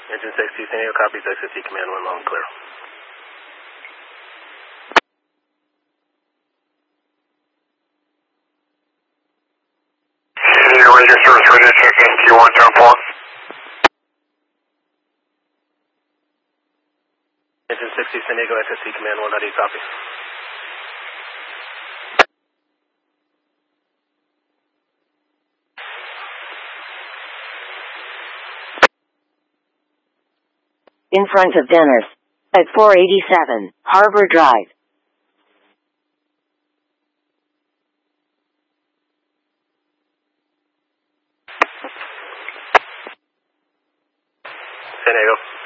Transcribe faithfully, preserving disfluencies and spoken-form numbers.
Engine sixty, San Diego copies, X F C command one, long clear. San Diego radio service ready to check in, Q one, turn four. Engine sixty, San Diego, X F C command one, ninety, copy. In front of Dennis. At four eighty-seven, Harbor Drive. San Diego.